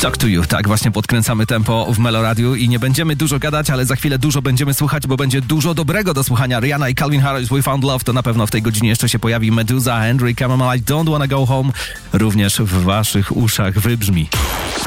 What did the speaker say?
Talk to You, tak właśnie podkręcamy tempo w Meloradiu i nie będziemy dużo gadać, ale za chwilę dużo będziemy słuchać, bo będzie dużo dobrego do słuchania. Rihanna i Calvin Harris, We Found Love, to na pewno w tej godzinie jeszcze się pojawi. Meduza, Henry Cameron, I Don't Wanna Go Home również w waszych uszach wybrzmi.